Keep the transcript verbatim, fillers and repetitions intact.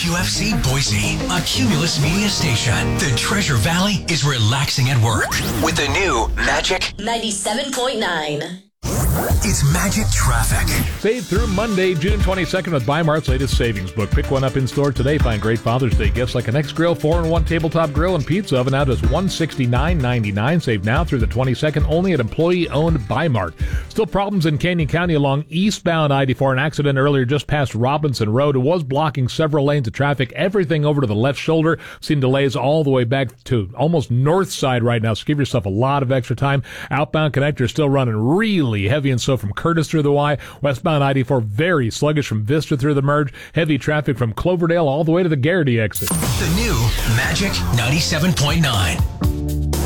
Q F C Boise, a Cumulus Media station. The Treasure Valley is relaxing at work with the new Magic ninety-seven point nine. It's Magic Traffic. Save through Monday, June twenty-second with Bi-Mart's latest savings book. Pick one up in store today. Find great Father's Day gifts like an X-Grill four in one tabletop grill and pizza oven out as one hundred sixty-nine ninety-nine. Save now through the twenty-second only at employee-owned Bi-Mart. Still problems in Canyon County along eastbound I eighty-four. An accident earlier just past Robinson Road. It was blocking several lanes of traffic. Everything over to the left shoulder. Seen delays all the way back to almost north side right now, so give yourself a lot of extra time. Outbound connector still running really heavy, and so from Curtis through the Y. Westbound I eighty-four very sluggish from Vista through the merge. Heavy traffic from Cloverdale all the way to the Garrity exit. The new Magic ninety-seven point nine.